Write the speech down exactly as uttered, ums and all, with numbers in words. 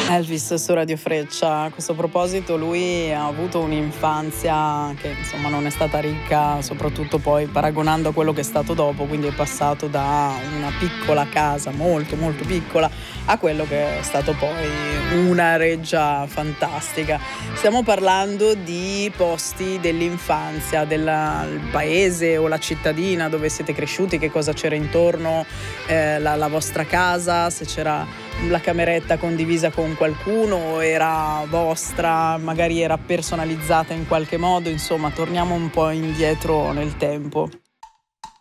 Elvis su Radio Freccia. A questo proposito lui ha avuto un'infanzia che insomma non è stata ricca, soprattutto poi paragonando a quello che è stato dopo, quindi è passato da una piccola casa molto molto piccola a quello che è stato poi una reggia fantastica. Stiamo parlando di posti dell'infanzia, del paese o la cittadina dove siete cresciuti, che cosa c'era intorno, eh, la, la vostra casa, se c'era la cameretta condivisa con qualcuno, era vostra, magari era personalizzata in qualche modo, insomma torniamo un po' indietro nel tempo.